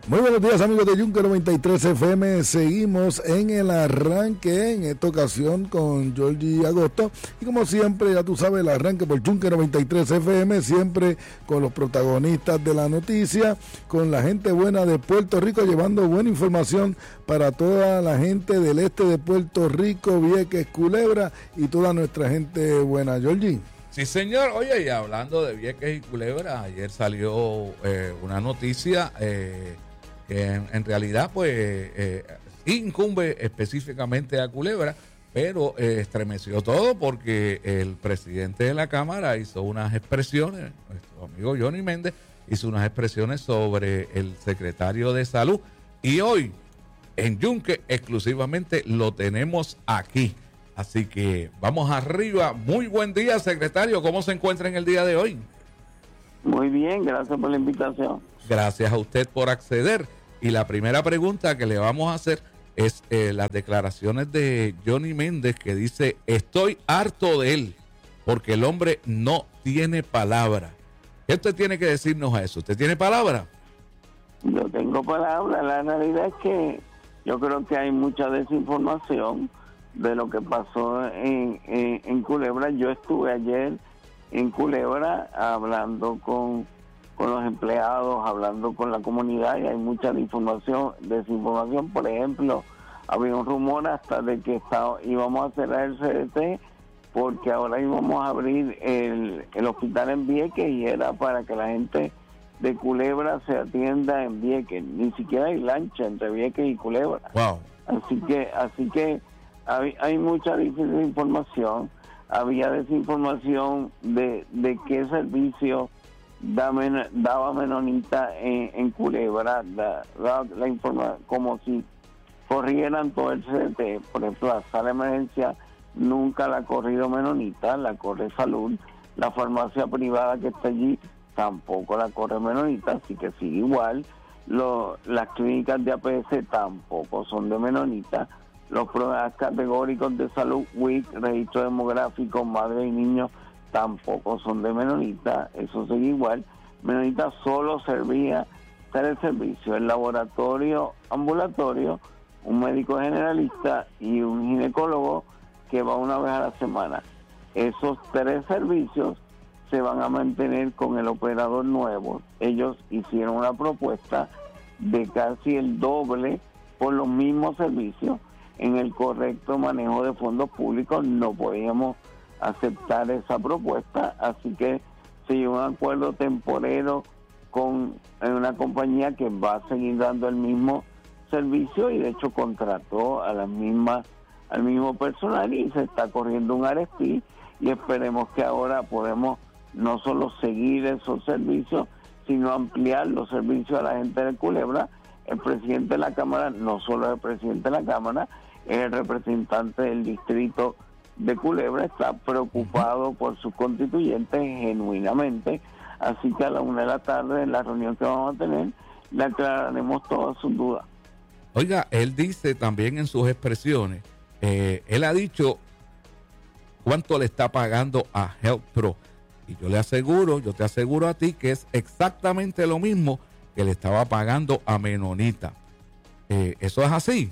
Muy buenos días, amigos de Yunque 93 FM. Seguimos en el arranque, en esta ocasión con Georgie Agosto. Y como siempre, ya tú sabes, el arranque por Yunque 93 FM, siempre con los protagonistas de la noticia, con la gente buena de Puerto Rico, llevando buena información para toda la gente del este de Puerto Rico, Vieques, Culebra y toda nuestra gente buena. Georgie. Sí, señor. Oye, y hablando de Vieques y Culebra, ayer salió una noticia que en realidad pues incumbe específicamente a Culebra, pero estremeció todo porque el presidente de la Cámara hizo unas expresiones, nuestro amigo Johnny Méndez hizo unas expresiones sobre el secretario de Salud, y hoy en Yunque exclusivamente lo tenemos aquí. Así que vamos arriba. Muy buen día, secretario. ¿Cómo se encuentra en el día de hoy? Muy bien, gracias por la invitación. Gracias a usted por acceder. Y la primera pregunta que le vamos a hacer es las declaraciones de Johnny Méndez, que dice: estoy harto de él porque el hombre no tiene palabra. ¿Qué usted tiene que decirnos a eso? ¿Usted tiene palabra? Yo tengo palabra. La realidad es que yo creo que hay mucha desinformación de lo que pasó en Culebra. Yo estuve ayer en Culebra hablando con los empleados, hablando con la comunidad, y hay mucha desinformación. Por ejemplo, había un rumor hasta de que íbamos a cerrar el CDT porque ahora íbamos a abrir el hospital en Vieques, y era para que la gente de Culebra se atienda en Vieques. Ni siquiera hay lancha entre Vieques y Culebra. Wow. Así que hay mucha desinformación. Había desinformación de qué servicio daba Menonita en Culebra, la información, como si corrieran todo el CDT. Por ejemplo, la sala de emergencia nunca la ha corrido Menonita, la corre Salud. La farmacia privada que está allí tampoco la corre Menonita, así que sigue igual. Las clínicas de APS tampoco son de Menonita. Los programas categóricos de salud, WIC, registro demográfico, madre y niños, tampoco son de Menonita. Eso sigue igual. Menonita solo servía 3 servicios: el laboratorio ambulatorio, un médico generalista y un ginecólogo que va una vez a la semana. Esos 3 servicios se van a mantener con el operador nuevo. Ellos hicieron una propuesta de casi el doble por los mismos servicios. En el correcto manejo de fondos públicos no podíamos aceptar esa propuesta, así que se llegó a un acuerdo temporero con una compañía que va a seguir dando el mismo servicio, y de hecho contrató al mismo personal, y se está corriendo un RFP, y esperemos que ahora podemos no solo seguir esos servicios, sino ampliar los servicios a la gente de Culebra. El presidente de la Cámara no solo es el presidente de la Cámara, es el representante del distrito de Culebra, está preocupado por sus constituyentes genuinamente, así que a la 1 de la tarde, en la reunión que vamos a tener, le aclararemos todas sus dudas. Oiga, él dice también en sus expresiones, él ha dicho cuánto le está pagando a Health Pro, y yo te aseguro a ti que es exactamente lo mismo que le estaba pagando a Menonita. ¿Eso es así?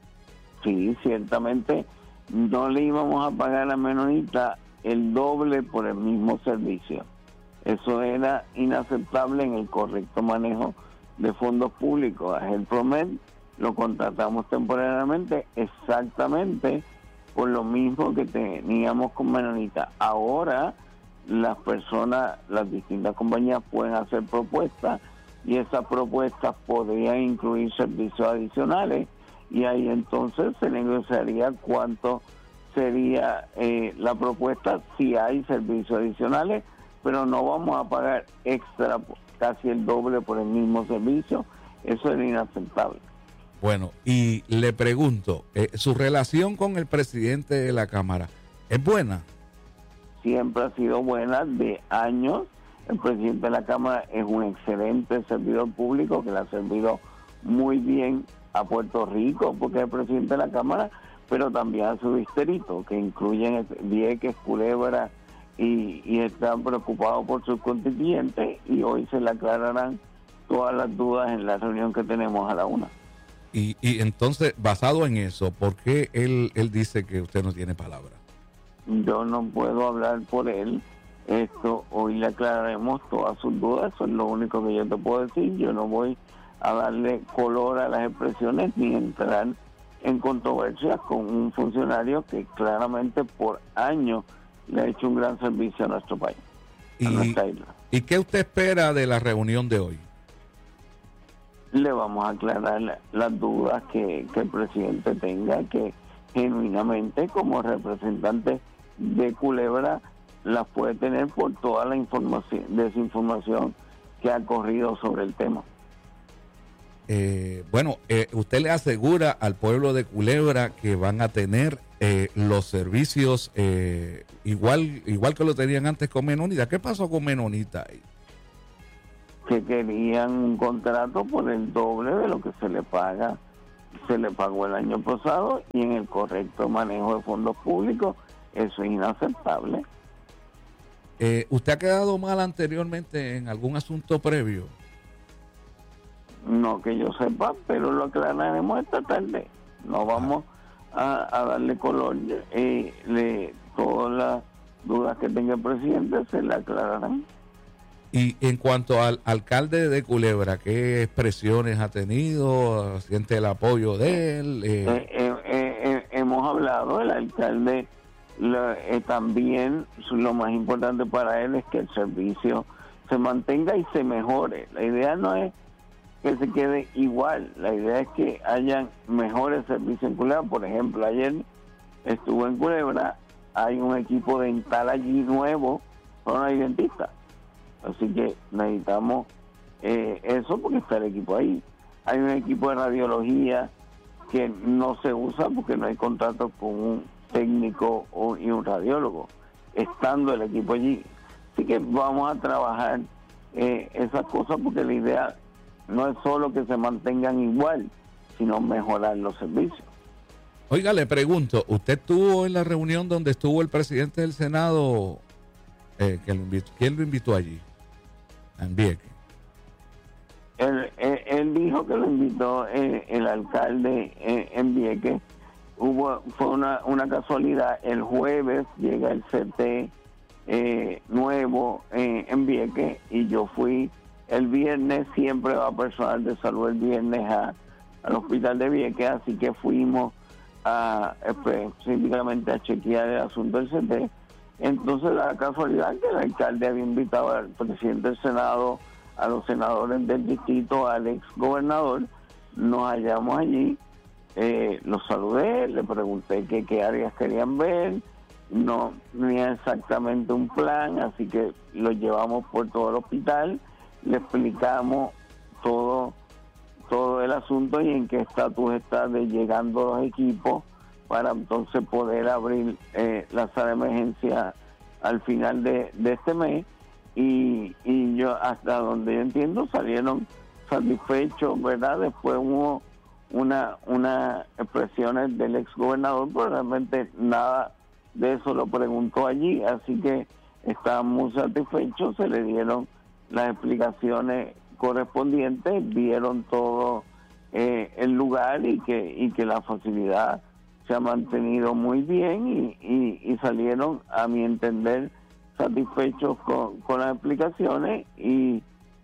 Sí, ciertamente no le íbamos a pagar a Menonita el doble por el mismo servicio. Eso era inaceptable en el correcto manejo de fondos públicos. A Health Promed lo contratamos temporariamente exactamente por lo mismo que teníamos con Menonita. Ahora las distintas compañías pueden hacer propuestas, y esas propuestas podrían incluir servicios adicionales, y ahí entonces se negociaría cuánto sería la propuesta si hay servicios adicionales, pero no vamos a pagar extra, casi el doble por el mismo servicio. Eso es inaceptable. Bueno, y le pregunto, ¿su relación con el presidente de la Cámara es buena? Siempre ha sido buena, de años. El presidente de la Cámara es un excelente servidor público que le ha servido muy bien a Puerto Rico, porque es el presidente de la Cámara, pero también a su distrito, que incluyen Vieques, Culebra, y están preocupados por sus constituyentes, y hoy se le aclararán todas las dudas en la reunión que tenemos a la 1. Y entonces, basado en eso, ¿por qué él dice que usted no tiene palabra? Yo no puedo hablar por él. Hoy le aclararemos todas sus dudas, eso es lo único que yo te puedo decir. Yo no voy a darle color a las expresiones ni entrar en controversias con un funcionario que claramente por años le ha hecho un gran servicio a nuestro país, a nuestra isla. ¿Y qué usted espera de la reunión de hoy? Le vamos a aclarar las dudas que el presidente tenga, que genuinamente como representante de Culebra las puede tener por toda la desinformación que ha corrido sobre el tema. Usted le asegura al pueblo de Culebra que van a tener los servicios igual que lo tenían antes con Menonita. ¿Qué pasó con Menonita ahí? Que querían un contrato por el doble de lo que se le pagó el año pasado, y en el correcto manejo de fondos públicos eso es inaceptable. ¿Usted ha quedado mal anteriormente en algún asunto previo? No que yo sepa, pero lo aclararemos esta tarde. No vamos a darle color. Todas las dudas que tenga el presidente se le aclararán. Y en cuanto al alcalde de Culebra, ¿qué expresiones ha tenido? ¿Siente el apoyo de él? Hemos hablado, el alcalde también, lo más importante para él es que el servicio se mantenga y se mejore. La idea no es que se quede igual, la idea es que hayan mejores servicios en Culebra. Por ejemplo, ayer estuve en Culebra, hay un equipo dental allí nuevo, son hay dentistas. Así que necesitamos eso porque está el equipo ahí. Hay un equipo de radiología que no se usa porque no hay contrato con un técnico y un radiólogo, estando el equipo allí. Así que vamos a trabajar esas cosas porque la idea no es solo que se mantengan igual, sino mejorar los servicios. Oiga, le pregunto, ¿usted estuvo en la reunión donde estuvo el presidente del Senado? ¿Quién lo invitó allí? En Vieques. Él dijo que lo invitó el alcalde en Vieques. Fue una casualidad. El jueves llega el CT nuevo en Vieques y yo fui el viernes. Siempre va personal de salud el viernes al hospital de Vieques, así que fuimos específicamente a chequear el asunto del CT. Entonces la casualidad que el alcalde había invitado al presidente del Senado, a los senadores del distrito, al ex gobernador. Nos hallamos allí, los saludé, le pregunté qué áreas querían ver, no tenía exactamente un plan, así que los llevamos por todo el hospital, le explicamos todo el asunto y en qué estatus está de llegando los equipos para entonces poder abrir la sala de emergencia al final de este mes. Y yo, hasta donde yo entiendo, salieron satisfechos, ¿verdad? Después hubo unas expresiones del ex gobernador, pero realmente nada de eso lo preguntó allí, así que estaban muy satisfechos, se le dieron las explicaciones correspondientes, vieron todo el lugar y que la facilidad se ha mantenido muy bien y salieron, a mi entender, satisfechos con las explicaciones y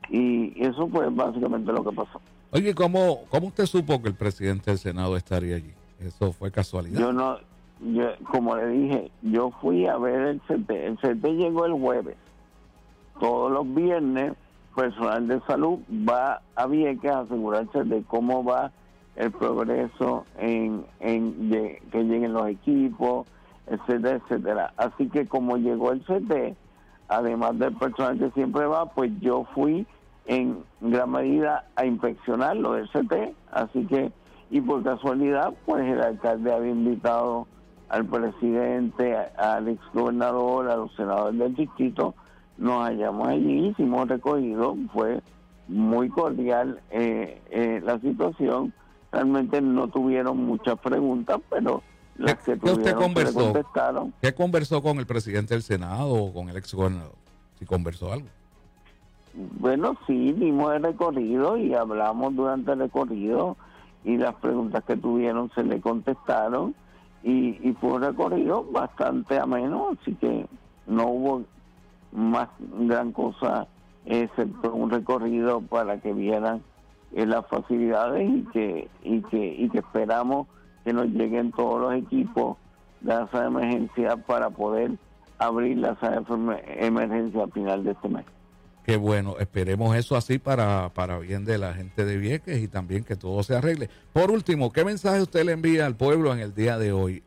eso fue básicamente lo que pasó. Oye, ¿cómo usted supo que el presidente del Senado estaría allí? ¿Eso fue casualidad? Yo como le dije, yo fui a ver el CT. El CT llegó el jueves. Todos los viernes, personal de salud va a Vieques a asegurarse de cómo va el progreso en que lleguen los equipos, etcétera, etcétera. Así que como llegó el CT, además del personal que siempre va, pues yo fui en gran medida a inspeccionar lo del CT. Así que, y por casualidad, pues el alcalde había invitado al presidente, al exgobernador, a los senadores del distrito. Nos hallamos allí, hicimos recogido, fue muy cordial la situación. Realmente no tuvieron muchas preguntas, pero las que tuvieron se le contestaron. ¿Qué conversó con el presidente del Senado o con el exgobernador? Si conversó algo. Bueno, sí, dimos el recorrido y hablamos durante el recorrido y las preguntas que tuvieron se le contestaron y fue un recorrido bastante ameno, así que no hubo más gran cosa excepto un recorrido para que vieran las facilidades y que esperamos que nos lleguen todos los equipos de la sala de emergencia para poder abrir la sala de emergencia a final de este mes. Qué bueno, esperemos eso así para bien de la gente de Vieques y también que todo se arregle. Por último, ¿qué mensaje usted le envía al pueblo en el día de hoy?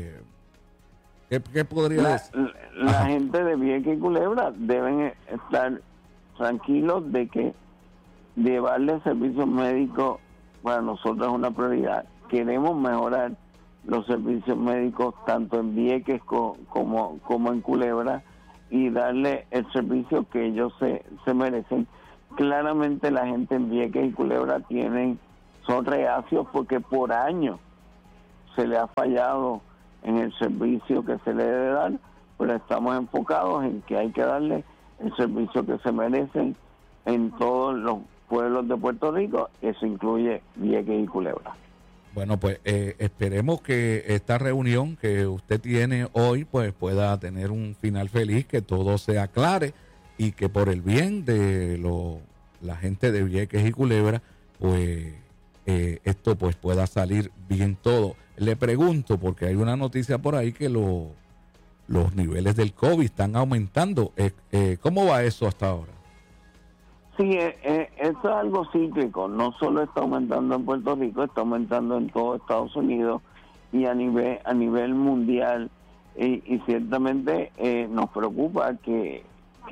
¿Qué podría decir? La gente de Vieques y Culebra deben estar tranquilos de que llevarle servicios médicos para nosotros es una prioridad. Queremos mejorar los servicios médicos tanto en Vieques como en Culebra y darle el servicio que ellos se merecen. Claramente la gente en Vieques y Culebra son reacios porque por años se le ha fallado en el servicio que se le debe dar, pero estamos enfocados en que hay que darle el servicio que se merecen en todos los pueblos de Puerto Rico, eso incluye Vieques y Culebra. Bueno, pues esperemos que esta reunión que usted tiene hoy pues pueda tener un final feliz, que todo se aclare y que por el bien de la gente de Vieques y Culebra pues esto pues pueda salir bien todo. Le pregunto, porque hay una noticia por ahí que los niveles del COVID están aumentando. ¿Cómo va eso hasta ahora? Sí, eso es algo cíclico, no solo está aumentando en Puerto Rico, está aumentando en todo Estados Unidos y a nivel mundial, y ciertamente nos preocupa que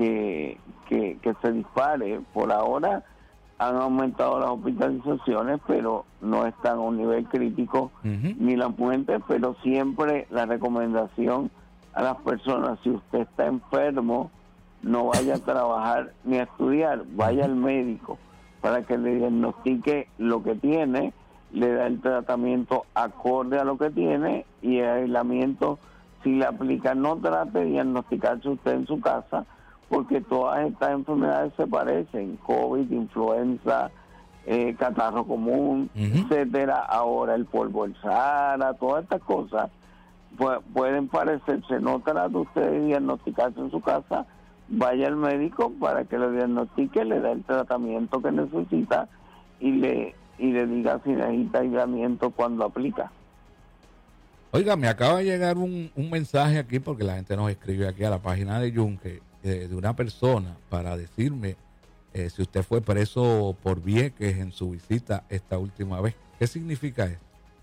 se dispare. Por ahora han aumentado las hospitalizaciones, pero no están a un nivel crítico ni la muerte, pero siempre la recomendación a las personas: si usted está enfermo, no vaya a trabajar ni a estudiar, vaya al médico para que le diagnostique lo que tiene, le da el tratamiento acorde a lo que tiene y el aislamiento, si le aplica, no trate de diagnosticarse usted en su casa, porque todas estas enfermedades se parecen: COVID, influenza, catarro común, etcétera, ahora el polvo del Sahara, todas estas cosas pueden parecerse. No trate usted de diagnosticarse en su casa, vaya al médico para que le diagnostique, le dé el tratamiento que necesita y le diga si necesita aislamiento cuando aplica. Oiga, me acaba de llegar un mensaje aquí, porque la gente nos escribe aquí a la página de Yunque, de una persona para decirme si usted fue preso por Vieques en su visita esta última vez. ¿Qué significa esto?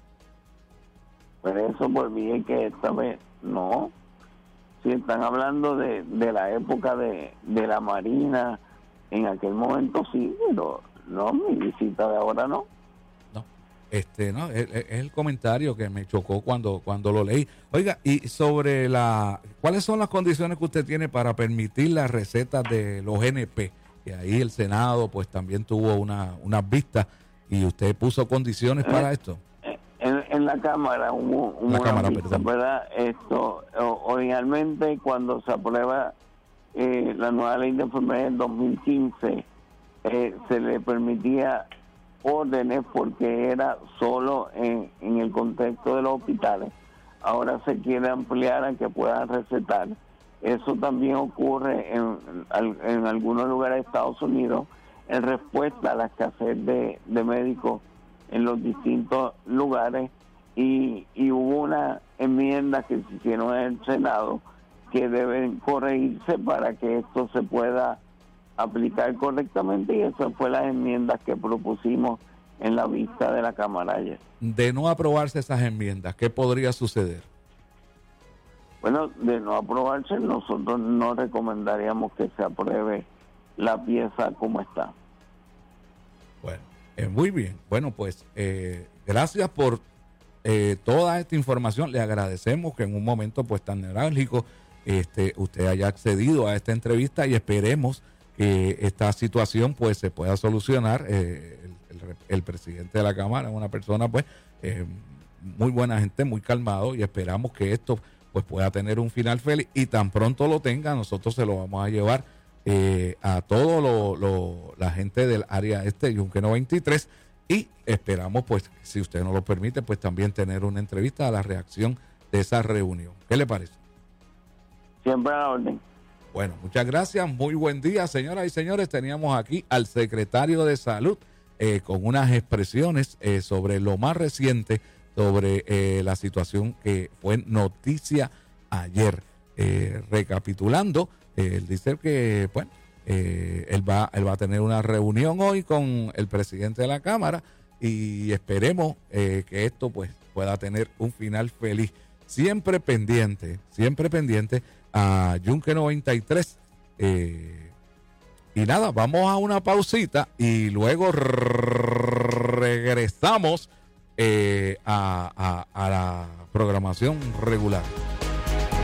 Preso por Vieques esta vez, no. Si están hablando de la época de la Marina, en aquel momento sí, pero no, mi visita de ahora no. No, no, es el comentario que me chocó cuando lo leí. Oiga, y sobre ¿cuáles son las condiciones que usted tiene para permitir las recetas de los GNP? Que ahí el Senado pues también tuvo unas vistas y usted puso condiciones para esto. En la Cámara hubo una vista, ¿verdad? Originalmente cuando se aprueba la nueva ley de enfermedades en 2015, se le permitía órdenes porque era solo en el contexto de los hospitales. Ahora se quiere ampliar a que puedan recetar. Eso también ocurre en algunos lugares de Estados Unidos en respuesta a la escasez de médicos en los distintos lugares, y hubo una enmienda que se hicieron en el Senado que deben corregirse para que esto se pueda aplicar correctamente, y esas fueron las enmiendas que propusimos en la vista de la Cámara ayer. De no aprobarse esas enmiendas, ¿qué podría suceder? Bueno, de no aprobarse, nosotros no recomendaríamos que se apruebe la pieza como está. Bueno, muy bien. Bueno, pues gracias por toda esta información. Le agradecemos que en un momento pues tan neurálgico usted haya accedido a esta entrevista, y esperemos que esta situación pues se pueda solucionar. El presidente de la Cámara es una persona pues muy buena gente, muy calmado, y esperamos que esto pues pueda tener un final feliz, y tan pronto lo tenga nosotros se lo vamos a llevar a todo la gente del área este Yunque 93 y esperamos, pues, si usted nos lo permite, pues también tener una entrevista a la reacción de esa reunión. ¿Qué le parece? Siempre a la orden. Bueno, muchas gracias, muy buen día, señoras y señores. Teníamos aquí al secretario de Salud con unas expresiones sobre lo más reciente, sobre la situación que fue noticia ayer. Recapitulando, él dice que, bueno, él va a tener una reunión hoy con el presidente de la Cámara y esperemos que esto pues pueda tener un final feliz. Siempre pendiente a Yunque 93. Y nada, vamos a una pausita y luego regresamos a la programación regular.